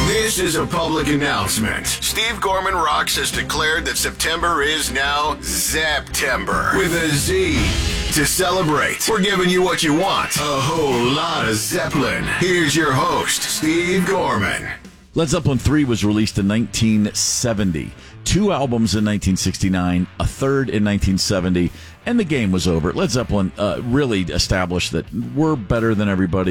This is a public announcement. Steve Gorman Rocks has declared that September is now Zeptember with a Z. To celebrate, we're giving you what you want. A whole lot of Zeppelin. Here's your host, Steve Gorman. Led Zeppelin 3 was released in 1970. 2 albums in 1969, a third in 1970, and the game was over. Led Zeppelin really established that we're better than everybody.